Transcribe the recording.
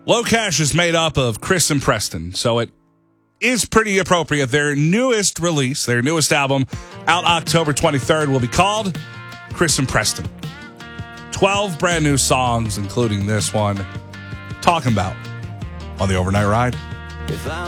LoCash is made up of Chris and Preston, so it is pretty appropriate. Their newest release, their newest album, out October 23rd, will be called Chris and Preston. 12 brand new songs, including this one, talking about on the Overnight Ride. If I'm